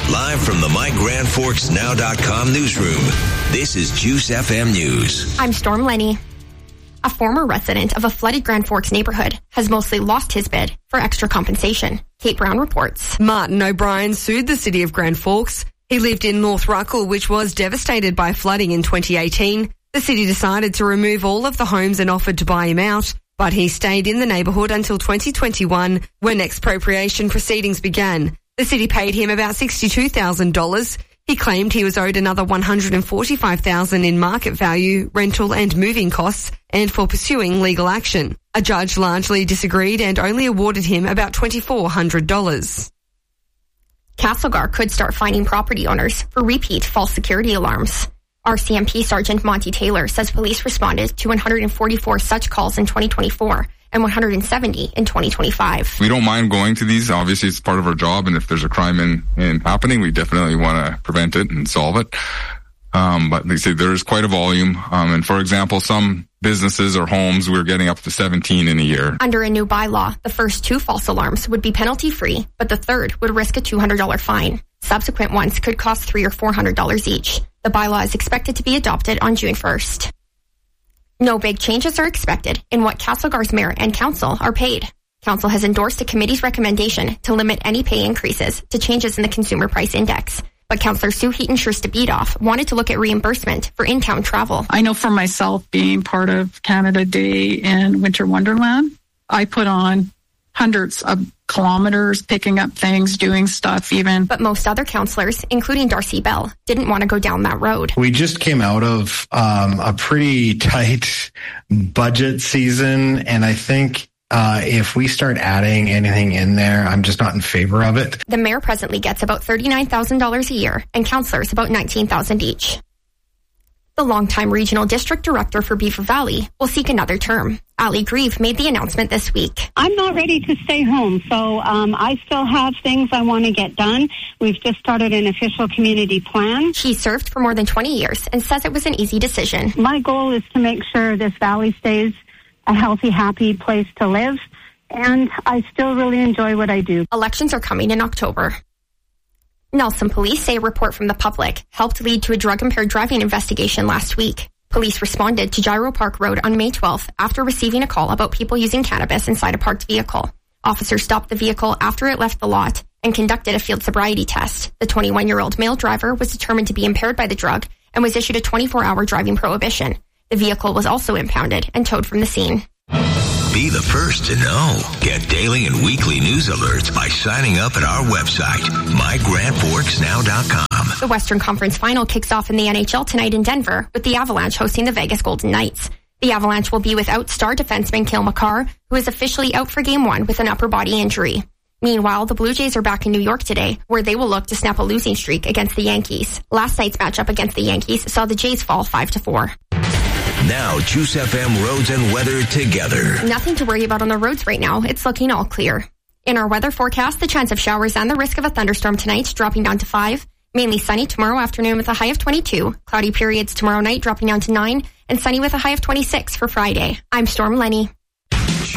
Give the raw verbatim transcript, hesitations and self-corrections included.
Live from the My Grand Forks Now dot com newsroom, this is Juice F M News. I'm Storm Lenny. A former resident of a flooded Grand Forks neighborhood has mostly lost his bid for extra compensation. Kate Brown reports. Martin O'Brien sued the city of Grand Forks. He lived in North Ruckle, which was devastated by flooding in twenty eighteen. The city decided to remove all of the homes and offered to buy him out, but he stayed in the neighbourhood until twenty twenty-one, when expropriation proceedings began. The city paid him about sixty-two thousand dollars. He claimed he was owed another one hundred forty-five thousand dollars in market value, rental and moving costs, and for pursuing legal action. A judge largely disagreed and only awarded him about two thousand four hundred dollars. Castlegar could start fining property owners for repeat false security alarms. R C M P Sergeant Monty Taylor says police responded to one hundred forty-four such calls in twenty twenty-four and one hundred seventy in twenty twenty-five. We don't mind going to these. Obviously, it's part of our job, and if there's a crime in, in happening, we definitely want to prevent it and solve it. Um, but they say there is quite a volume. Um, and for example, some businesses or homes, we're getting up to seventeen in a year. Under a new bylaw, the first two false alarms would be penalty-free, but the third would risk a two hundred dollars fine. Subsequent ones could cost three hundred or four hundred dollars each. The bylaw is expected to be adopted on June first. No big changes are expected in what Castlegar's mayor and council are paid. Council has endorsed a committee's recommendation to limit any pay increases to changes in the Consumer Price Index. But Councillor Sue Heaton-Scherstabidoff wanted to look at reimbursement for in-town travel. I know for myself, being part of Canada Day and Winter Wonderland, I put on hundreds of kilometers, picking up things, doing stuff even. But most other councillors, including Darcy Bell, didn't want to go down that road. We just came out of um, a pretty tight budget season, and I think uh, if we start adding anything in there, I'm just not in favor of it. The mayor presently gets about thirty-nine thousand dollars a year, and councillors about nineteen thousand dollars each. The longtime regional district director for Beaver Valley will seek another term. Ali Grieve made the announcement this week. I'm not ready to stay home, so um, I still have things I want to get done. We've just started an official community plan. She served for more than twenty years and says it was an easy decision. My goal is to make sure this valley stays a healthy, happy place to live, and I still really enjoy what I do. Elections are coming in October. Nelson police say a report from the public helped lead to a drug-impaired driving investigation last week. Police responded to Gyro Park Road on May twelfth after receiving a call about people using cannabis inside a parked vehicle. Officers stopped the vehicle after it left the lot and conducted a field sobriety test. The twenty-one-year-old male driver was determined to be impaired by the drug and was issued a twenty-four hour driving prohibition. The vehicle was also impounded and towed from the scene. Be the first to know. Get daily and weekly news alerts by signing up at our website, my grand forks now dot com. The Western Conference Final kicks off in the N H L tonight in Denver with the Avalanche hosting the Vegas Golden Knights. The Avalanche will be without star defenseman Cale Makar, who is officially out for Game one with an upper body injury. Meanwhile, the Blue Jays are back in New York today, where they will look to snap a losing streak against the Yankees. Last night's matchup against the Yankees saw the Jays fall five to four. Now, Juice F M roads and weather together. Nothing to worry about on the roads right now. It's looking all clear. In our weather forecast, the chance of showers and the risk of a thunderstorm tonight dropping down to five. Mainly sunny tomorrow afternoon with a high of twenty-two. Cloudy periods tomorrow night dropping down to nine. And sunny with a high of twenty-six for Friday. I'm Storm Lenny.